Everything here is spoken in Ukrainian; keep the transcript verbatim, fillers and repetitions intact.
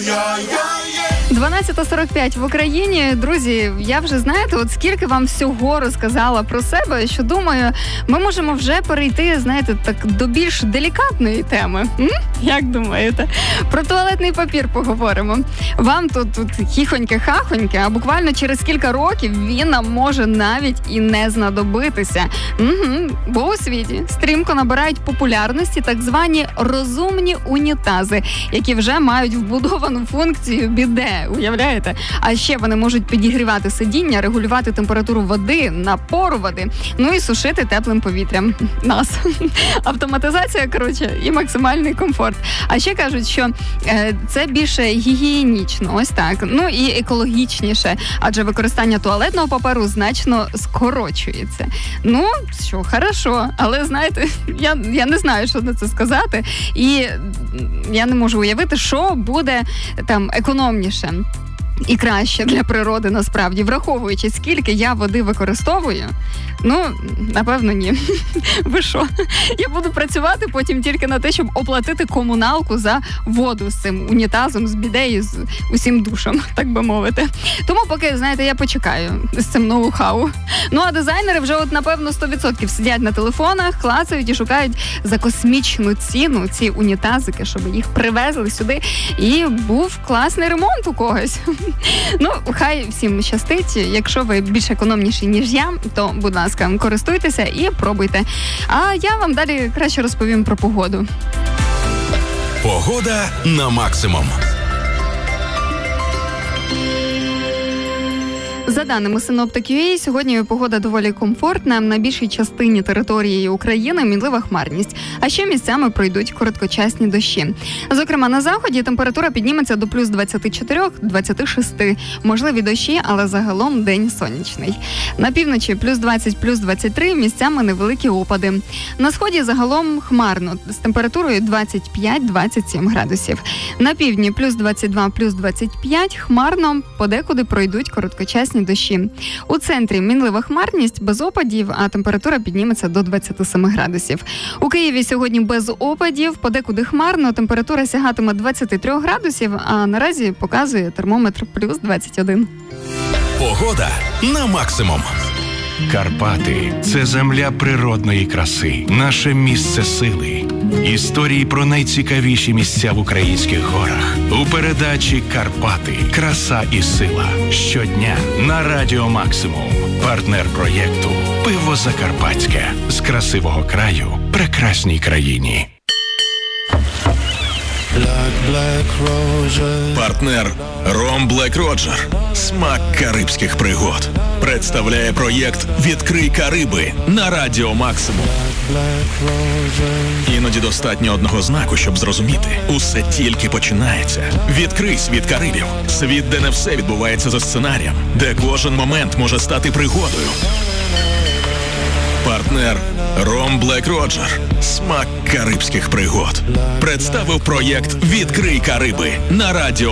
дванадцята сорок п'ять в Україні. Друзі, я вже, знаєте, от скільки вам всього розказала про себе, що, думаю, ми можемо вже перейти, знаєте, так до більш делікатної теми. М? Як думаєте? Про туалетний папір поговоримо. Вам тут, тут хіхоньке-хахоньке, а буквально через кілька років він нам може навіть і не знадобитися. Угу. Бо у світі стрімко набирають популярності так звані розумні унітази, які вже мають вбудовану функцію біде. Уявляєте? А ще вони можуть підігрівати сидіння, регулювати температуру води, напор води, ну і сушити теплим повітрям нас. Автоматизація, коротше, і максимальний комфорт. А ще кажуть, що е, це більше гігієнічно, ось так, ну і екологічніше, адже використання туалетного паперу значно скорочується. Ну, що, хорошо, але, знаєте, я, я не знаю, що на це сказати, і я не можу уявити, що буде там економніше і краще для природи, насправді, враховуючи, скільки я води використовую. Ну, напевно, ні. Ви що? Я буду працювати потім тільки на те, щоб оплатити комуналку за воду з цим унітазом, з бідею, з усім душем, так би мовити. Тому поки, знаєте, я почекаю з цим ноу-хау. Ну, а дизайнери вже, от, напевно, сто відсотків сидять на телефонах, клацають і шукають за космічну ціну ці унітазики, щоб їх привезли сюди і був класний ремонт у когось. Ну, хай всім щастить. Якщо ви більш економніші, ніж я, то, будь ласка, користуйтеся і пробуйте. А я вам далі краще розповім про погоду. Погода на максимум. За даними Синоптик.ua, сьогодні погода доволі комфортна. На більшій частині території України мінлива хмарність, а ще місцями пройдуть короткочасні дощі. Зокрема, на заході температура підніметься до плюс двадцять чотири - двадцять шість. Можливі дощі, але загалом день сонячний. На півночі плюс двадцять - плюс двадцять три, місцями невеликі опади. На сході загалом хмарно, з температурою двадцять п'ять - двадцять сім градусів. На півдні плюс двадцять два - плюс двадцять п'ять, хмарно, подекуди пройдуть короткочасні дощі. У центрі мінлива хмарність, без опадів, а температура підніметься до двадцять сім градусів. У Києві сьогодні без опадів, подекуди хмарно, температура сягатиме двадцять три градусів, а наразі показує термометр плюс двадцять один. Погода на максимум. Карпати – це земля природної краси, наше місце сили. Історії про найцікавіші місця в українських горах. У передачі «Карпати. Краса і сила». Щодня на Радіо Максимум. Партнер проєкту «Пиво Закарпатське». З красивого краю прекрасній країні. Партнер Ром Блек Роджер. Смак карибських пригод. Представляє проєкт «Відкрий Кариби» на Радіо Максимум. Іноді достатньо одного знаку, щоб зрозуміти. Усе тільки починається. Відкрий світ Карибів. Світ, де не все відбувається за сценарієм. Де кожен момент може стати пригодою. Партнер Ром Блек Роджер. Смак карибських пригод. Представив проєкт «Відкрий Кариби» на Радіо